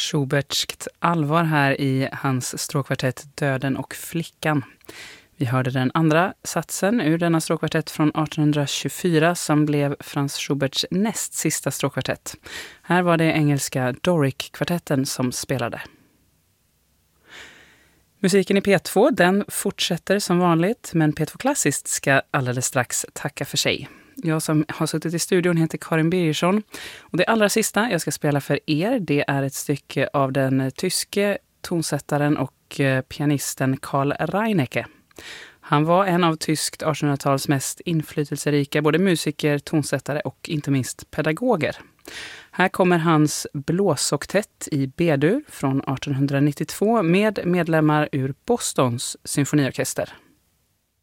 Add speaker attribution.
Speaker 1: Schubertskt allvar här i hans stråkkvartett Döden och flickan. Vi hörde den andra satsen ur denna stråkkvartett från 1824 som blev Franz Schuberts näst sista stråkkvartett. Här var det engelska Doric-kvartetten som spelade. Musiken i P2 den fortsätter som vanligt, men P2 Klassiskt ska alldeles strax tacka för sig. Jag som har suttit i studion heter Karin Birgersson och det allra sista jag ska spela för er det är ett stycke av den tyske tonsättaren och pianisten Karl Reinecke. Han var en av tyskt 1800-tals mest inflytelserika både musiker, tonsättare och inte minst pedagoger. Här kommer hans blåsoktett i B-dur från 1892 med medlemmar ur Bostons symfoniorkester.